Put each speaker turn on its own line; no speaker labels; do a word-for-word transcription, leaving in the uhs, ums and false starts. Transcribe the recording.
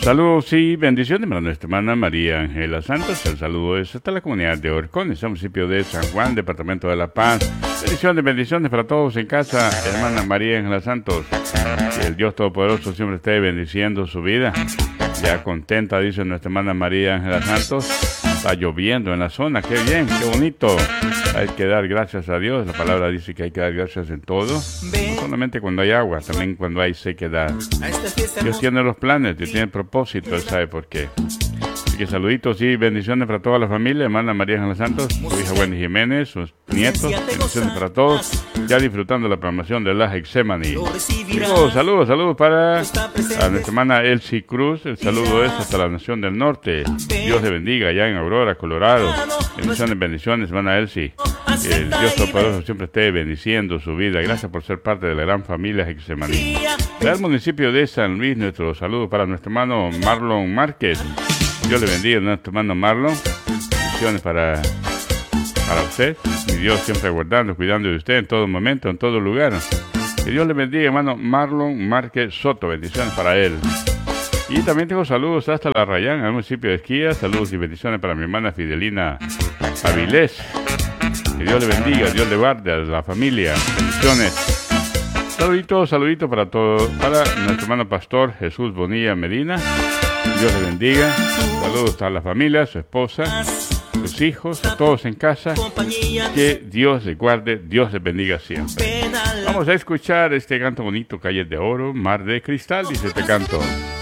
Saludos y bendiciones para nuestra hermana María Ángela Santos. El saludo es hasta la comunidad de Orcones, municipio de San Juan, departamento de La Paz. Bendiciones, bendiciones para todos en casa, hermana María Ángela Santos. Que el Dios Todopoderoso siempre esté bendiciendo su vida. Ya contenta, dice nuestra hermana María Ángela Santos. Está lloviendo en la zona, qué bien, qué bonito. Hay que dar gracias a Dios. La palabra dice que hay que dar gracias en todo. No solamente cuando hay agua, también cuando hay sequedad. Dios tiene los planes, Dios tiene el propósito, Él sabe por qué. Así que saluditos y bendiciones para toda la familia, hermana María Ángela Santos, su hija Wendy Jiménez, sus nietos, bendiciones para todos, ya disfrutando la programación de la Hexemani. Saludos, saludos, saludos para a nuestra hermana Elsie Cruz, el saludo es hasta la Nación del Norte. Dios le bendiga allá en Aurora, Colorado. Bendiciones, bendiciones, hermana Elsie. Que el Dios Todopoderoso siempre esté bendiciendo su vida. Gracias por ser parte de la gran familia Hexemani. Del municipio de San Luis, nuestro saludo para nuestro hermano Marlon Márquez. Dios le bendiga a nuestro hermano Marlon. Bendiciones para, para usted. Mi Dios siempre guardando, cuidando de usted en todo momento, en todo lugar. Que Dios le bendiga, hermano Marlon Márquez Soto. Bendiciones para él. Y también tengo saludos hasta La Rayán, al municipio de Esquía. Saludos y bendiciones para mi hermana Fidelina Avilés. Que Dios le bendiga, Dios le guarde a la familia. Bendiciones. Saluditos, saluditos para todo, para nuestro hermano pastor Jesús Bonilla Medina. Dios le bendiga. Saludos a la familia, su esposa, sus hijos, a todos en casa. Que Dios les guarde, Dios les bendiga siempre. Vamos a escuchar este canto bonito, Calles de Oro, Mar de Cristal, dice este canto.